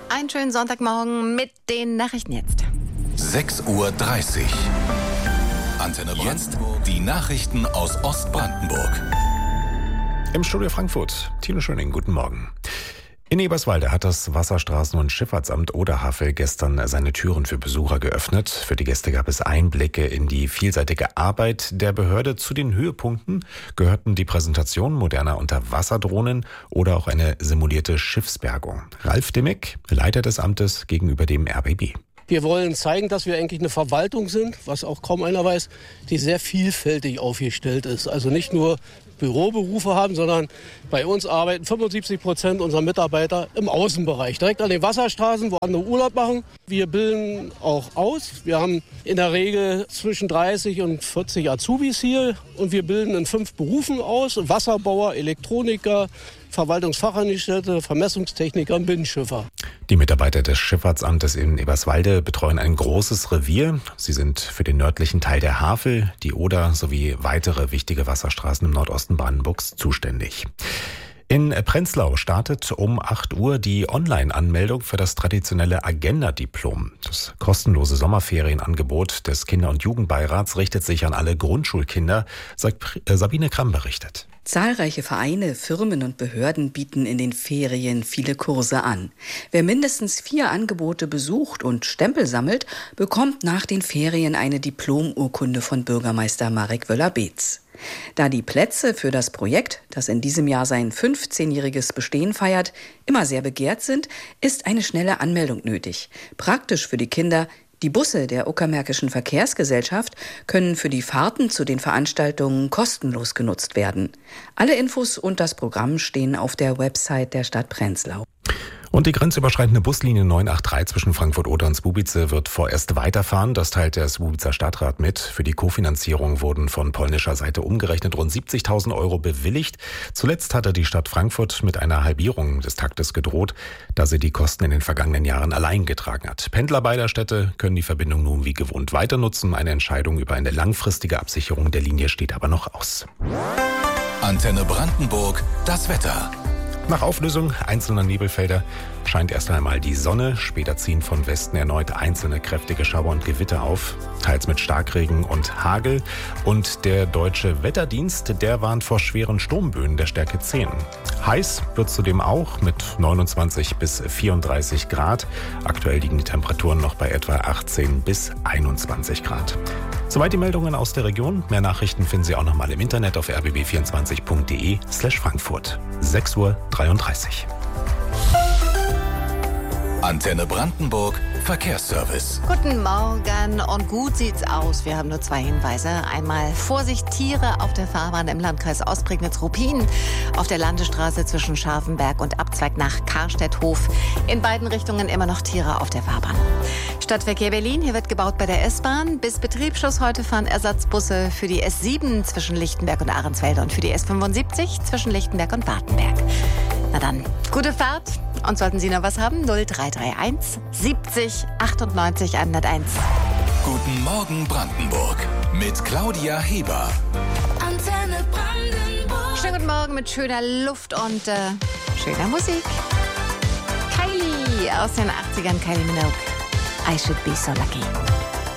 Einen schönen Sonntagmorgen mit den Nachrichten jetzt. 6:30 Uhr. Antenne Brandenburg. Die Nachrichten aus Ostbrandenburg. Im Studio Frankfurt. Tino Schöning, guten Morgen. In Eberswalde hat das Wasserstraßen- und Schifffahrtsamt Oder-Havel gestern seine Türen für Besucher geöffnet. Für die Gäste gab es Einblicke in die vielseitige Arbeit der Behörde. Zu den Höhepunkten gehörten die Präsentation moderner Unterwasserdrohnen oder auch eine simulierte Schiffsbergung. Ralf Dimmick, Leiter des Amtes gegenüber dem RBB. Wir wollen zeigen, dass wir eigentlich eine Verwaltung sind, was auch kaum einer weiß, die sehr vielfältig aufgestellt ist. Also nicht nur Büroberufe haben, sondern bei uns arbeiten 75% unserer Mitarbeiter im Außenbereich, direkt an den Wasserstraßen, wo andere Urlaub machen. Wir bilden auch aus. Wir haben in der Regel zwischen 30 und 40 Azubis hier und wir bilden in 5 Berufen aus: Wasserbauer, Elektroniker, Verwaltungsfachangestellte, Vermessungstechniker und Binnenschiffer. Die Mitarbeiter des Schifffahrtsamtes in Eberswalde betreuen ein großes Revier. Sie sind für den nördlichen Teil der Havel, die Oder sowie weitere wichtige Wasserstraßen im Nordosten Brandenburgs zuständig. In Prenzlau startet um 8 Uhr die Online-Anmeldung für das traditionelle Agenda-Diplom. Das kostenlose Sommerferienangebot des Kinder- und Jugendbeirats richtet sich an alle Grundschulkinder, sagt Sabine Kramm berichtet. Zahlreiche Vereine, Firmen und Behörden bieten in den Ferien viele Kurse an. Wer mindestens 4 Angebote besucht und Stempel sammelt, bekommt nach den Ferien eine Diplomurkunde von Bürgermeister Marek Wöller-Beetz. Da die Plätze für das Projekt, das in diesem Jahr sein 15-jähriges Bestehen feiert, immer sehr begehrt sind, ist eine schnelle Anmeldung nötig. Praktisch für die Kinder: die Busse der Uckermärkischen Verkehrsgesellschaft können für die Fahrten zu den Veranstaltungen kostenlos genutzt werden. Alle Infos und das Programm stehen auf der Website der Stadt Prenzlau. Und die grenzüberschreitende Buslinie 983 zwischen Frankfurt-Oder und Słubice wird vorerst weiterfahren. Das teilt der Słubicer Stadtrat mit. Für die Kofinanzierung wurden von polnischer Seite umgerechnet rund 70.000 Euro bewilligt. Zuletzt hatte die Stadt Frankfurt mit einer Halbierung des Taktes gedroht, da sie die Kosten in den vergangenen Jahren allein getragen hat. Pendler beider Städte können die Verbindung nun wie gewohnt weiter nutzen. Eine Entscheidung über eine langfristige Absicherung der Linie steht aber noch aus. Antenne Brandenburg, das Wetter. Nach Auflösung einzelner Nebelfelder scheint erst einmal die Sonne. Später ziehen von Westen erneut einzelne kräftige Schauer und Gewitter auf, teils mit Starkregen und Hagel. Und der Deutsche Wetterdienst, der warnt vor schweren Sturmböen der Stärke 10. Heiß wird zudem auch mit 29 bis 34 Grad. Aktuell liegen die Temperaturen noch bei etwa 18 bis 21 Grad. Soweit die Meldungen aus der Region. Mehr Nachrichten finden Sie auch nochmal im Internet auf rbb24.de/Frankfurt. 6:33 Uhr. Antenne Brandenburg, Verkehrsservice. Guten Morgen und gut sieht's aus. Wir haben nur 2 Hinweise. Einmal Vorsicht, Tiere auf der Fahrbahn im Landkreis Ostprignitz-Ruppin, auf der Landesstraße zwischen Scharfenberg und Abzweig nach Karstädthof. In beiden Richtungen immer noch Tiere auf der Fahrbahn. Stadtverkehr Berlin, hier wird gebaut bei der S-Bahn. Bis Betriebsschluss heute fahren Ersatzbusse für die S7 zwischen Lichtenberg und Ahrensfelde und für die S75 zwischen Lichtenberg und Wartenberg. Na dann, gute Fahrt. Und sollten Sie noch was haben, 0331 70 98 101. Guten Morgen Brandenburg mit Claudia Heber. Antenne Brandenburg. Schönen guten Morgen mit schöner Luft und schöner Musik. Kylie aus den 80ern, Kylie Minogue. I should be so lucky.